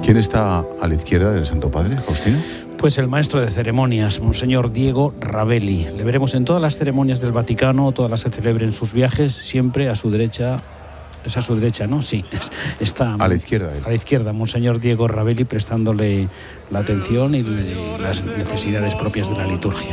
¿Quién está a la izquierda del Santo Padre, Faustino? Pues el maestro de ceremonias, Monseñor Diego Ravelli. Le veremos en todas las ceremonias del Vaticano, todas las que celebren sus viajes, siempre a su derecha. Es a su derecha, ¿no? Sí, está a la izquierda. A la izquierda, Monseñor Diego Ravelli, prestándole la atención y las necesidades propias de la liturgia.